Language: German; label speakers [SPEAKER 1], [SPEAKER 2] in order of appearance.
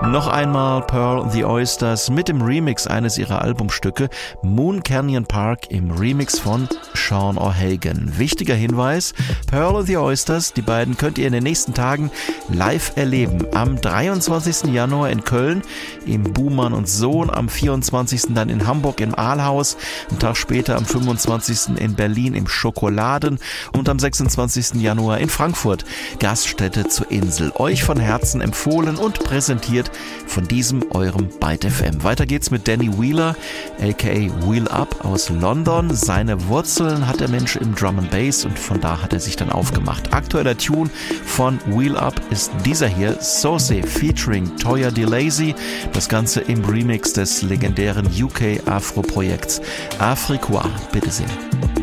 [SPEAKER 1] Noch einmal Pearl the Oysters mit dem Remix eines ihrer Albumstücke Moon Canyon Park im Remix von Sean O'Hagan. Wichtiger Hinweis, Pearl the Oysters, die beiden könnt ihr in den nächsten Tagen live erleben. Am 23. Januar in Köln im Buhmann und Sohn, am 24. dann in Hamburg im Aalhaus, einen Tag später am 25. in Berlin im Schokoladen und am 26. Januar in Frankfurt, Gaststätte zur Insel. Euch von Herzen empfohlen und präsentiert von diesem eurem Byte FM. Weiter geht's mit Danny Wheeler, aka Wheel Up aus London. Seine Wurzeln hat der Mensch im Drum and Bass und von da hat er sich dann aufgemacht. Aktueller Tune von Wheel Up ist dieser hier, Sauce featuring Toya DeLazy. Das Ganze im Remix des legendären UK Afro-Projekts Afriqua. Bitte sehr.